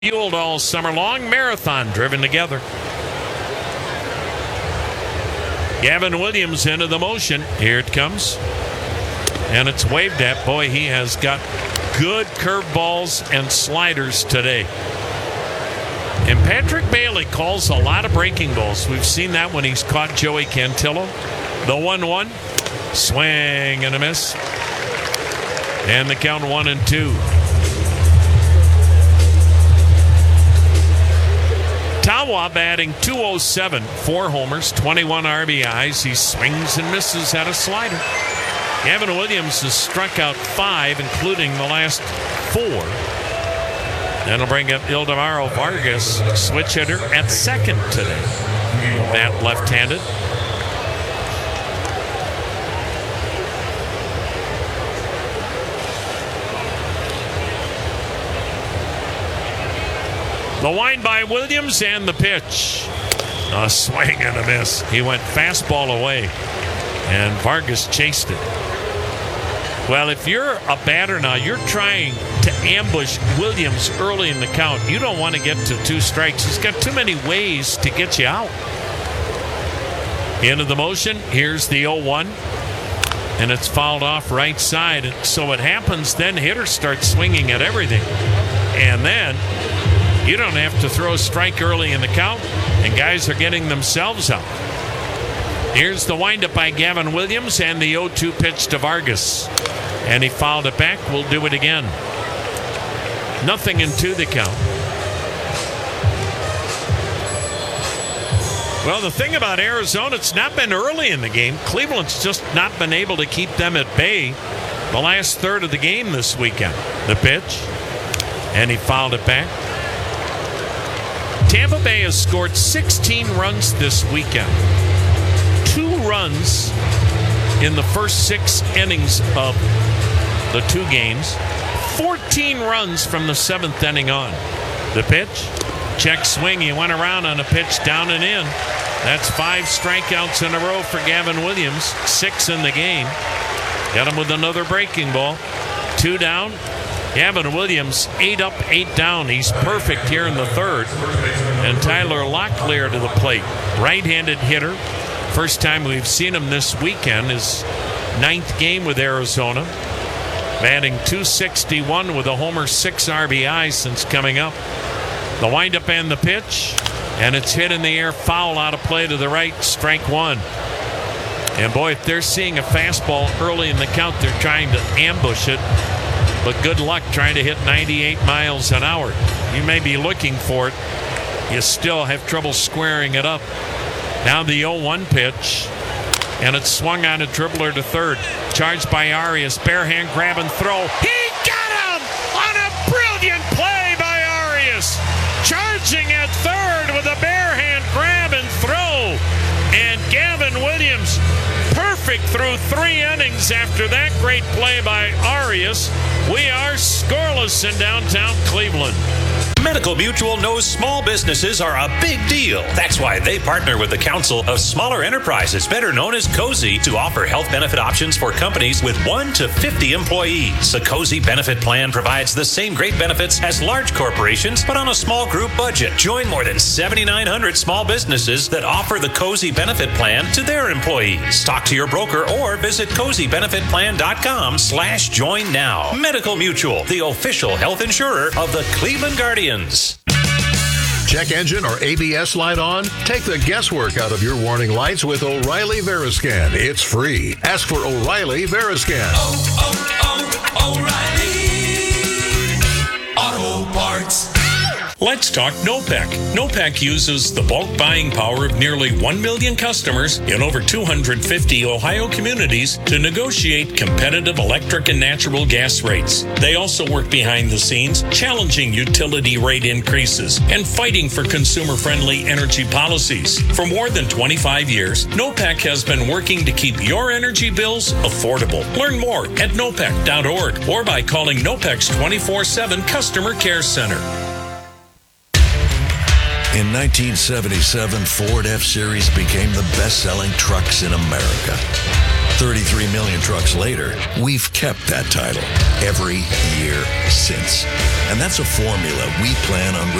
Fueled all summer long, marathon driven together. Gavin Williams into the motion. Here it comes. And it's waved at. Boy, he has got good curveballs and sliders today. And Patrick Bailey calls a lot of breaking balls. We've seen that when he's caught Joey Cantillo. The 1-1. Swing and a miss. And the count 1-2. Tawa batting .207, 4 homers, 21 RBIs. He swings and misses at a slider. Gavin Williams has struck out 5, including the last 4. That'll bring up Ildemaro Vargas, switch hitter at second today. Bat left-handed. The wind by Williams and the pitch. A swing and a miss. He went fastball away, and Vargas chased it. Well, if you're a batter now, you're trying to ambush Williams early in the count. You don't want to get to 2 strikes. He's got too many ways to get you out. Into the motion. Here's the 0-1. And it's fouled off right side. And so what happens then, hitters start swinging at everything. And then you don't have to throw a strike early in the count, and guys are getting themselves out. Here's the windup by Gavin Williams and the 0-2 pitch to Vargas. And he fouled it back. We'll do it again. 0-2 the count. Well, the thing about Arizona, it's not been early in the game. Cleveland's just not been able to keep them at bay the last third of the game this weekend. The pitch, and he fouled it back. Tampa Bay has scored 16 runs this weekend. 2 runs in the first 6 innings of the 2 games. 14 runs from the 7th inning on. The pitch, check swing. He went around on a pitch down and in. That's 5 strikeouts in a row for Gavin Williams. 6 in the game. Got him with another breaking ball. 2 down. Gavin Williams, 8 up, 8 down. He's perfect here in the 3rd. And Tyler Locklear to the plate. Right-handed hitter. First time we've seen him this weekend. His 9th game with Arizona. Batting .261 with a homer, 6 RBI since coming up. The windup and the pitch. And it's hit in the air, foul out of play to the right, strike 1. And boy, if they're seeing a fastball early in the count, they're trying to ambush it. But good luck trying to hit 98 miles an hour. You may be looking for it. You still have trouble squaring it up. Now the 0-1 pitch. And it's swung on a dribbler to third. Charged by Arias. Bare hand grab and throw. He got him on a brilliant play by Arias. Charging at third with a bare hand grab and throw. And Gavin Williams, perfect through 3 innings after that great play by Arias. We are scoreless in downtown Cleveland. Medical Mutual knows small businesses are a big deal. That's why they partner with the Council of Smaller Enterprises, better known as COSI, to offer health benefit options for companies with 1 to 50 employees. The COSI benefit plan provides the same great benefits as large corporations, but on a small group budget. Join more than 7,900 small businesses that offer the COSI benefit plan to their employees. Talk to your broker or visit COSIbenefitplan.com/join now. Medical Mutual, the official health insurer of the Cleveland Guardians. Check engine or ABS light on? Take the guesswork out of your warning lights with O'Reilly Veriscan. It's free. Ask for O'Reilly Veriscan. O'Reilly Auto Parts. Let's talk NOPEC. NOPEC uses the bulk buying power of nearly 1 million customers in over 250 Ohio communities to negotiate competitive electric and natural gas rates. They also work behind the scenes, challenging utility rate increases and fighting for consumer-friendly energy policies. For more than 25 years, NOPEC has been working to keep your energy bills affordable. Learn more at nopec.org or by calling NOPEC's 24/7 Customer Care Center. In 1977, Ford F-Series became the best-selling trucks in America. 33 million trucks later, we've kept that title every year since. And that's a formula we plan on